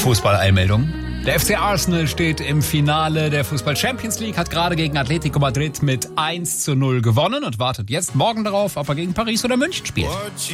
Fußball-Eilmeldung. Der FC Arsenal steht im Finale der Fußball-Champions League, hat gerade gegen Atletico Madrid mit 1:0 gewonnen und wartet jetzt morgen darauf, ob er gegen Paris oder München spielt.